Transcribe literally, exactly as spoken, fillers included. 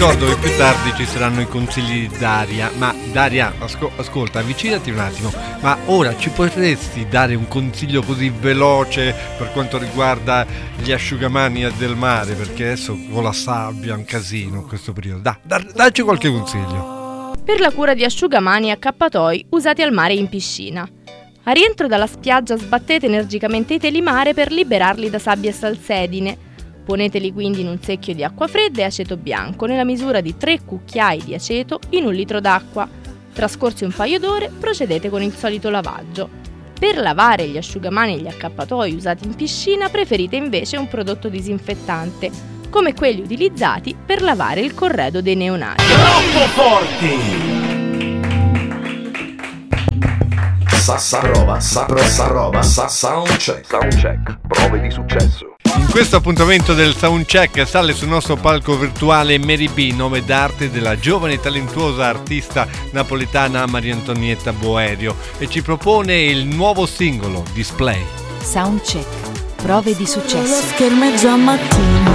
ricordo che più tardi ci saranno i consigli di Daria. Ma Daria, asco- ascolta, avvicinati un attimo. Ma ora ci potresti dare un consiglio così veloce per quanto riguarda gli asciugamani del mare? Perché adesso con la sabbia è un casino in questo periodo. Da, da, dacci qualche consiglio. Per la cura di asciugamani e accappatoi usati al mare e in piscina. A rientro dalla spiaggia sbattete energicamente i telimare per liberarli da sabbia e salsedine. Poneteli quindi in un secchio di acqua fredda e aceto bianco nella misura di tre cucchiai di aceto in un litro d'acqua. Trascorsi un paio d'ore, procedete con il solito lavaggio. Per lavare gli asciugamani e gli accappatoi usati in piscina preferite invece un prodotto disinfettante, come quelli utilizzati per lavare il corredo dei neonati. Troppo forti! Sa, sa roba, sa, pro, sa roba, sa, soundcheck. Soundcheck, prove di successo. In questo appuntamento del Soundcheck sale sul nostro palco virtuale Mary B, nome d'arte della giovane e talentuosa artista napoletana Maria Antonietta Boerio, e ci propone il nuovo singolo Display. Soundcheck, prove di successo. Lo schermo è già mattina.